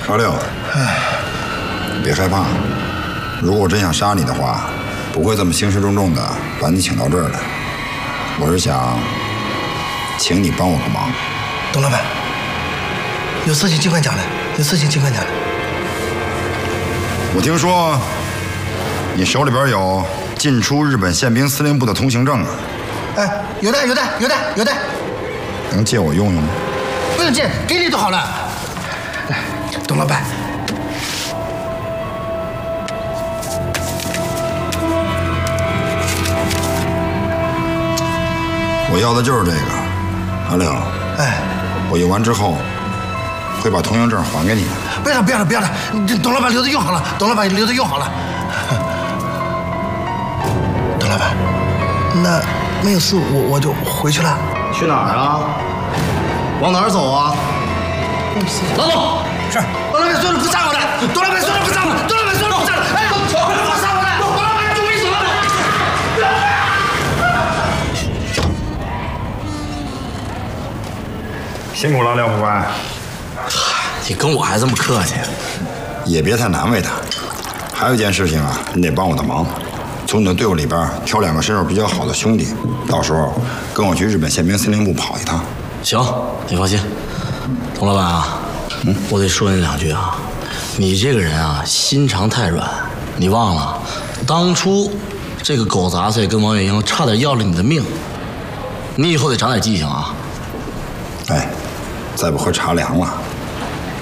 老六，别害怕，如果我真想杀你的话，不会这么兴师动众的把你请到这儿来。我是想请你帮我个忙。 董老板，有事情尽快讲来，有事情尽快讲来。 我听说你手里边有进出日本宪兵司令部的通行证啊？ 哎，有的。 能借我用用吗？ 不用借，给你就好了。董老板， 我要的就是这个，阿六。 哎， 我用完之后会把通行证还给你的。 不要了，董老板留着用好了，董老板董老板，那没有事，我就回去了。 去哪儿啊？往哪儿走啊？老总， 是董老板说了不杀我的，董老板说了不杀我，董老板说了不杀我，哎，不杀我的，董老板注意什么？ 辛苦了，廖副官。 你跟我还这么客气？ 也别太难为他。还有一件事情啊，你得帮我的忙，从你的队伍里边挑2个身手比较好的兄弟，到时候跟我去日本宪兵司令部跑一趟。 行，你放心。童老板啊，我得说你2句啊。你这个人啊，心肠太软。你忘了，当初这个狗杂碎跟王月英差点要了你的命。你以后得长点记性啊。 哎，再不喝茶凉了。